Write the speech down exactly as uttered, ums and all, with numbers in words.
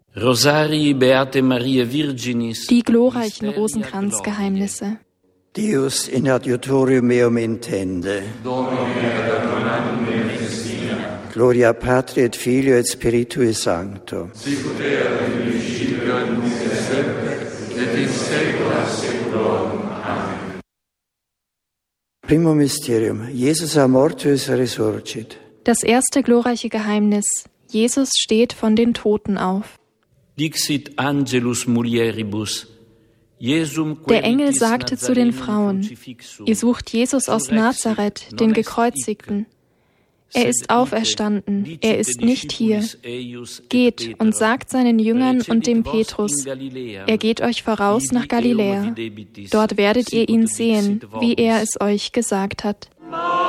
Rosarii Beate Maria Virginis. Die glorreichen Rosenkranzgeheimnisse. Deus in adiutorium meum intende. Gloria Patri et Filio et Spiritui Sancto. Sicut erat in principio et nunc et semper et in saecula saeculorum. Amen. Primum Mysterium. Jesus a mortuis resurgit. Das erste glorreiche Geheimnis. Jesus steht von den Toten auf. Dixit angelus mulieribus. Der Engel sagte zu den Frauen, ihr sucht Jesus aus Nazareth, den Gekreuzigten. Er ist auferstanden, er ist nicht hier. Geht und sagt seinen Jüngern und dem Petrus, er geht euch voraus nach Galiläa. Dort werdet ihr ihn sehen, wie er es euch gesagt hat.